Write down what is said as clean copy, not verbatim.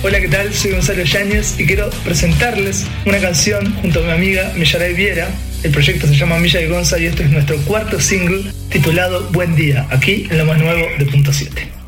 Hola, ¿qué tal? Soy Gonzalo Yáñez y quiero presentarles una canción junto a mi amiga Millaray Viera. El proyecto se llama Milla y Gonza y este es nuestro cuarto single titulado Buen Día, aquí en lo más nuevo de Punto 7.